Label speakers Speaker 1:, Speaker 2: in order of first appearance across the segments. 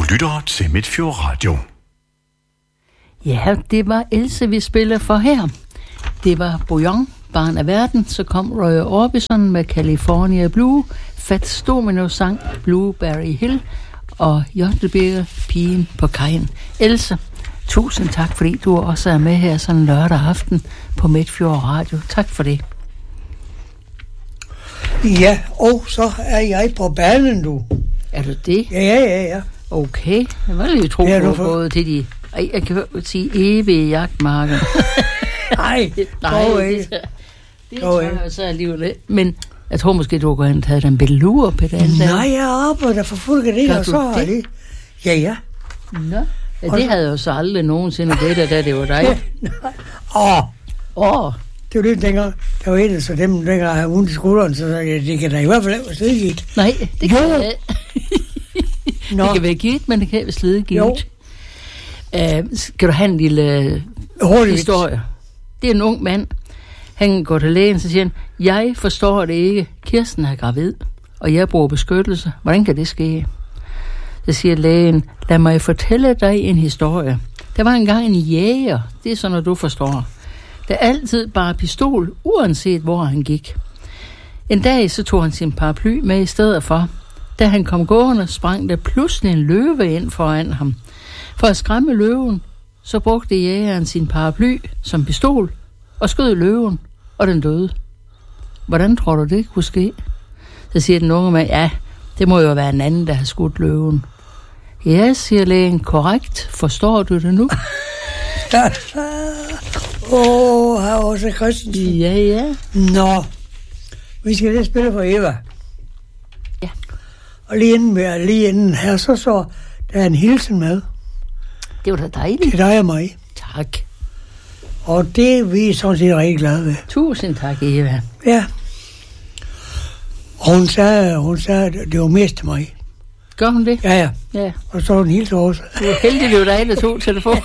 Speaker 1: lytter til Midtfjord Radio.
Speaker 2: Ja, det var Else, vi spiller for her. Det var Bouillon, Barn af Verden. Så kom Roy Orbison med California Blue. Fats Domino sang Blueberry Hill. Og Jotteberg, Pigen på Kajen. Else, tusind tak, fordi du også er med her sådan lørdag aften på Midtfjord Radio. Tak for det.
Speaker 3: Ja, og så er jeg på banen, du.
Speaker 2: Er du det?
Speaker 3: Ja.
Speaker 2: Okay, jeg var lige tro på gået til de... Ej, jeg kan sige evige jagtmarker.
Speaker 3: Nej,
Speaker 2: det tror jeg så alligevel lidt. Men jeg tror måske, du går hen og taget den belur på den der.
Speaker 3: Nej, jeg arbejder for fuld det, og så har det. Ja.
Speaker 2: Nå, ja, det havde jeg jo så aldrig nogensinde gættet, da det var dig.
Speaker 3: Det var lidt dengang, der var et, så dem dengang havde ondt i skulderen, så det kan da i hvert fald være slidgigt.
Speaker 2: Nej, det kan jeg. Det kan være gitt, men det kan være slidgigt. Skal du have en lille historie? Det er en ung mand. Han går til lægen, så siger han, jeg forstår det ikke. Kirsten er gravid, og jeg bruger beskyttelse. Hvordan kan det ske? Så siger lægen, lad mig fortælle dig en historie. Der var engang en jæger, det er sådan, når du forstår, der altid bar pistol, uanset hvor han gik. En dag så tog han sin paraply med i stedet for. Da han kom gående, sprang der pludselig en løve ind foran ham. For at skræmme løven, så brugte jægeren sin paraply som pistol og skød løven, og den døde. Hvordan tror du, det kunne ske? Så siger den unge mand, ja, det må jo være en anden, der har skudt løven. Ja, siger lægen, korrekt. Forstår du det nu?
Speaker 3: Herr Åse Christensen.
Speaker 2: Ja.
Speaker 3: Nå, vi skal lige spille for Eva.
Speaker 2: Ja.
Speaker 3: Og lige inden her, så der er en hilsen med.
Speaker 2: Det var da dejligt.
Speaker 3: Til dig og mig.
Speaker 2: Tak.
Speaker 3: Og det er vi sådan set rigtig glade ved.
Speaker 2: Tusind tak, Eva.
Speaker 3: Ja. Og hun sagde, det var mest til mig.
Speaker 2: Gør hun det?
Speaker 3: Ja. Og så hun hilste også.
Speaker 2: Du var heldig, det var dig, der tog telefonen.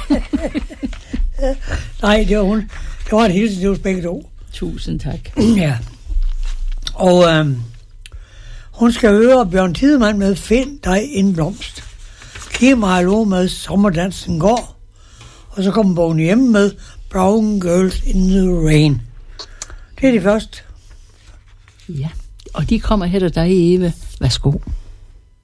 Speaker 3: Nej, det var hun. Det var en hilsen til os begge to.
Speaker 2: Tusind tak.
Speaker 3: Ja. Og hun skal høre Bjørn Tidemand med Find dig en blomst. Kim Harlow med Sommerdansen går. Og så kommer bogen hjemme med Brown Girls in the Rain. Det er de første.
Speaker 2: Ja, og de kommer her til dig, Eva. Værsgo.